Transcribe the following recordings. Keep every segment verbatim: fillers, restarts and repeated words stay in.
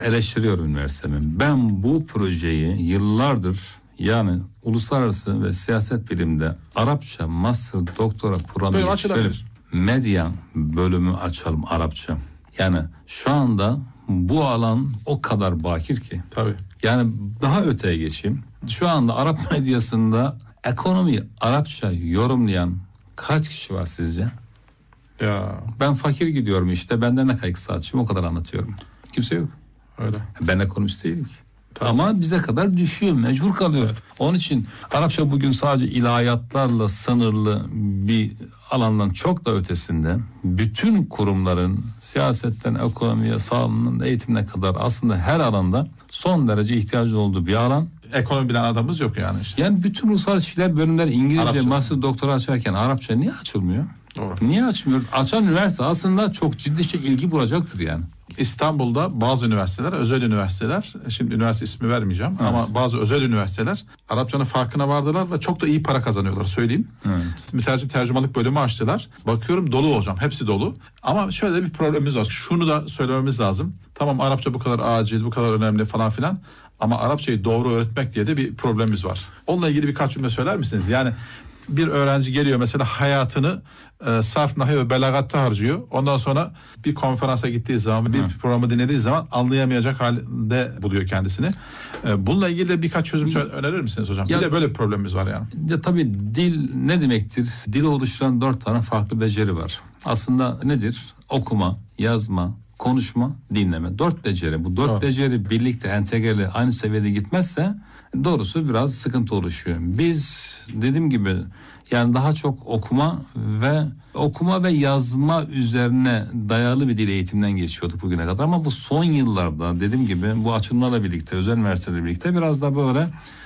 eleştiriyorum üniversitemin. Ben bu projeyi yıllardır, yani uluslararası ve siyaset bilimde Arapça master doktora programı yetiştirelim. Medya bölümü açalım Arapça. Yani şu anda bu alan o kadar bakir ki. Tabii. Yani daha öteye geçeyim. Şu anda Arap medyasında ekonomiyi Arapça yorumlayan kaç kişi var sizce? Ya. Ben fakir gidiyorum işte. Benden ne kadar saatçiyim, o kadar anlatıyorum. Kimse yok. Öyle. Ben ekonomist değilim ki. Tabii. Ama bize kadar düşüyor, mecbur kalıyor. Evet. Onun için Arapça bugün sadece ilahiyatlarla sınırlı bir alandan çok da ötesinde bütün kurumların siyasetten ekonomiye, sağlığından eğitimine kadar aslında her alanda son derece ihtiyacı olduğu bir alan. Ekonomi bilen adamımız yok yani işte. Yani bütün uluslararası ilişkiler bölümleri İngilizce, master doktora açarken Arapça niye açılmıyor? Doğru. Niye açmıyor? Açan üniversite aslında çok ciddi şey ilgi bulacaktır yani. İstanbul'da bazı üniversiteler, özel üniversiteler, şimdi üniversite ismi vermeyeceğim, evet, ama bazı özel üniversiteler Arapçanın farkına vardılar ve çok da iyi para kazanıyorlar, söyleyeyim. Evet. Mütercim tercümanlık bölümü açtılar. Bakıyorum dolu hocam, hepsi dolu. Ama şöyle bir problemimiz var. Şunu da söylememiz lazım. Tamam, Arapça bu kadar acil, bu kadar önemli falan filan. Ama Arapçayı doğru öğretmek diye de bir problemimiz var. Onunla ilgili birkaç cümle söyler misiniz? Yani bir öğrenci geliyor mesela, hayatını e, sarf, nahiv ve belagatta harcıyor. Ondan sonra bir konferansa gittiği zaman, bir Hı. programı dinlediği zaman anlayamayacak halde buluyor kendisini. E, bununla ilgili de birkaç çözüm söyle, önerir misiniz hocam? Ya, bir de böyle bir problemimiz var yani. Ya tabii dil ne demektir? Dili oluşturan dört tane farklı beceri var. Aslında nedir? Okuma, yazma, konuşma, dinleme. Dört beceri. Bu dört Doğru. beceri birlikte entegreli aynı seviyede gitmezse doğrusu biraz sıkıntı oluşuyor. Biz dediğim gibi yani daha çok okuma ve okuma ve yazma üzerine dayalı bir dil eğitimden geçiyorduk bugüne kadar, ama bu son yıllarda dediğim gibi bu açılmalarla birlikte, özel üniversitelerle birlikte biraz da böyle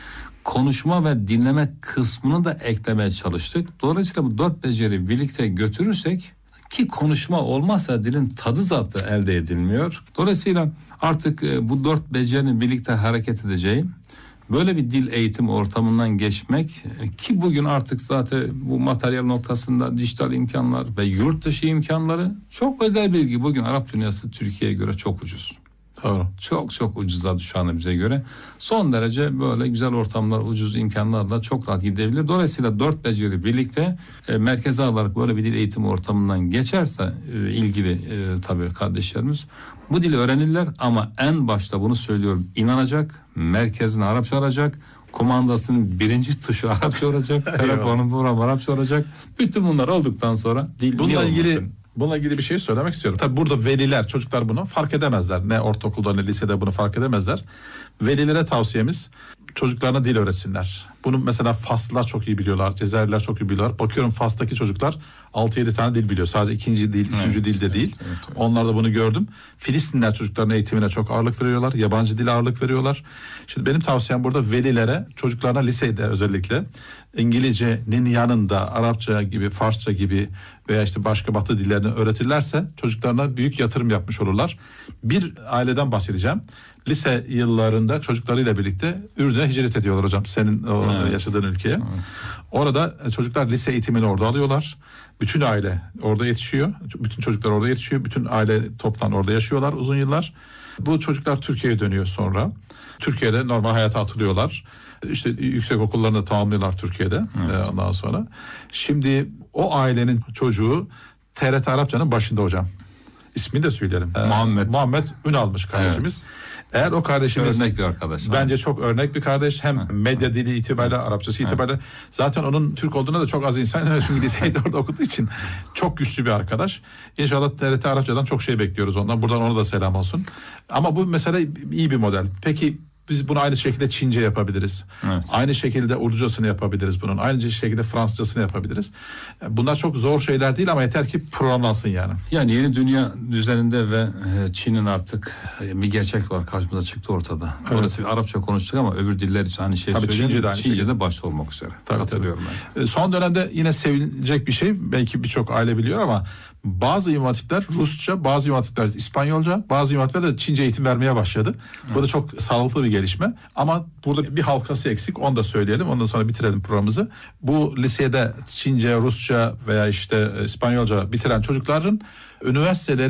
konuşma ve dinleme kısmını da eklemeye çalıştık. Dolayısıyla bu dört beceri birlikte götürürsek, ki konuşma olmazsa dilin tadı zaten elde edilmiyor. Dolayısıyla artık bu dört becerinin birlikte hareket edeceği böyle bir dil eğitim ortamından geçmek, ki bugün artık zaten bu materyal noktasında dijital imkanlar ve yurt dışı imkanları, çok özel bilgi bugün Arap dünyası Türkiye'ye göre çok ucuz. Doğru. Çok çok ucuzladı şu anda bize göre. Son derece böyle güzel ortamlar, ucuz imkanlarla çok rahat gidebilir. Dolayısıyla dört beceri birlikte e, merkeze alarak böyle bir dil eğitim ortamından geçerse e, ilgili e, tabii kardeşlerimiz bu dili öğrenirler, ama en başta bunu söylüyorum, inanacak, merkezine Arapça alacak, kumandasının birinci tuşu Arapça olacak, telefonun programı Arapça olacak. Bütün bunlar olduktan sonra dil bununla ilgili Bununla ilgili bir şey söylemek istiyorum. Tabii burada veliler, çocuklar bunu fark edemezler. Ne ortaokulda ne lisede bunu fark edemezler. Velilere tavsiyemiz, çocuklarına dil öğretsinler. Bunu mesela Faslılar çok iyi biliyorlar, Cezayirliler çok iyi biliyorlar. Bakıyorum Fas'taki çocuklar altı yedi tane dil biliyor. Sadece ikinci dil, üçüncü evet, dilde evet, değil. Evet, evet. Onlar da bunu gördüm. Filistinler çocukların eğitimine çok ağırlık veriyorlar. Yabancı dile ağırlık veriyorlar. Şimdi benim tavsiyem burada velilere, çocuklarına lisede özellikle İngilizcenin yanında Arapça gibi, Farsça gibi veya işte başka Batı dillerini öğretirlerse çocuklarına büyük yatırım yapmış olurlar. Bir aileden bahsedeceğim. Lise yıllarında çocuklarıyla birlikte Ürdün'e hicret ediyorlar hocam, senin o evet. yaşadığın ülkeye. Evet. Orada çocuklar lise eğitimini orada alıyorlar. Bütün aile orada yetişiyor. Bütün çocuklar orada yetişiyor. Bütün aile toptan orada yaşıyorlar uzun yıllar. Bu çocuklar Türkiye'ye dönüyor sonra. Türkiye'de normal hayata atılıyorlar. İşte yüksek okullarını da tamamlıyorlar Türkiye'de evet. ondan sonra. Şimdi o ailenin çocuğu T R T Arapça'nın başında hocam. İsmini de söyleyelim. Muhammed. Ee, Muhammed Ünal'mış kardeşimiz. Evet. Eğer o kardeşimiz örnek bir arkadaş. Bence abi. Çok örnek bir kardeş. Hem ha. medya dili itibariyle, Arapçası itibariyle. Ha. Zaten onun Türk olduğuna da çok az insan çünkü liseyi de orada okuduğu için çok güçlü bir arkadaş. İnşallah T R T Arapça'dan çok şey bekliyoruz ondan. Buradan ona da selam olsun. Ama bu mesele iyi bir model. Peki biz bunu aynı şekilde Çince yapabiliriz. Evet. Aynı şekilde Urducasını yapabiliriz bunun. Aynı şekilde Fransızcasını yapabiliriz. Bunlar çok zor şeyler değil ama yeter ki programlansın yani. Yani yeni dünya düzeninde ve Çin'in artık bir gerçek var, karşımıza çıktı ortada. Evet. Orası bir Arapça konuştuk ama öbür diller için aynı şey söylüyorum. Çince de, Çince de başta olmak üzere. Tabii, hatırlıyorum tabii. Ben. Son dönemde yine sevilecek bir şey. Belki birçok aile biliyor ama bazı imam hatipler Rusça, bazı imam hatipler İspanyolca, bazı imam hatipler de Çince eğitim vermeye başladı. Evet. Bu da çok sağlıklı bir gelişme. Ama burada bir halkası eksik. Onu da söyleyelim. Ondan sonra bitirelim programımızı. Bu lisede Çince, Rusça veya işte İspanyolca bitiren çocukların üniversiteleri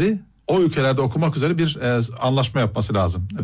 o ülkelerde okumak üzere bir e, anlaşma yapması lazım.